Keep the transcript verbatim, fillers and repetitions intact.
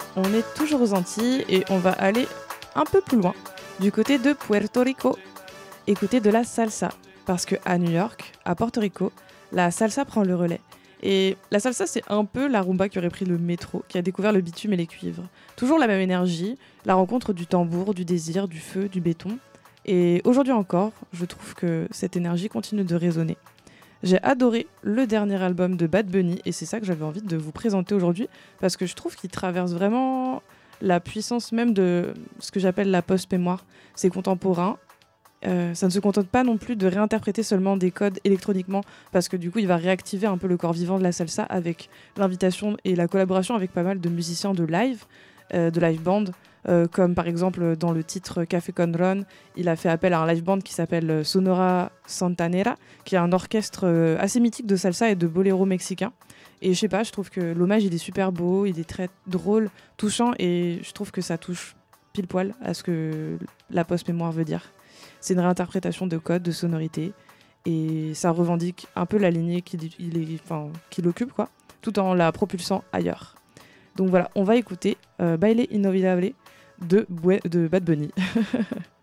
on est toujours aux Antilles et on va aller un peu plus loin, du côté de Puerto Rico, écouter de la salsa. Parce qu'à New York, à Porto Rico, la salsa prend le relais. Et la salsa, c'est un peu la rumba qui aurait pris le métro, qui a découvert le bitume et les cuivres. Toujours la même énergie, la rencontre du tambour, du désir, du feu, du béton. Et aujourd'hui encore, je trouve que cette énergie continue de résonner. J'ai adoré le dernier album de Bad Bunny et c'est ça que j'avais envie de vous présenter aujourd'hui parce que je trouve qu'il traverse vraiment la puissance même de ce que j'appelle la post-mémoire. C'est contemporain. Euh, ça ne se contente pas non plus de réinterpréter seulement des codes électroniquement parce que du coup il va réactiver un peu le corps vivant de la salsa avec l'invitation et la collaboration avec pas mal de musiciens de live, euh, de live band, euh, comme par exemple dans le titre Café con Ron, il a fait appel à un live band qui s'appelle Sonora Santanera, qui est un orchestre euh, assez mythique de salsa et de boléro mexicain. Et je sais pas, je trouve que l'hommage il est super beau, il est très drôle, touchant et je trouve que ça touche pile poil à ce que la post-mémoire veut dire. C'est une réinterprétation de codes, de sonorités, et ça revendique un peu la lignée qu'il, il est, enfin, qu'il occupe, quoi, tout en la propulsant ailleurs. Donc voilà, on va écouter euh, Baile Inolvidable de, Bue- de Bad Bunny.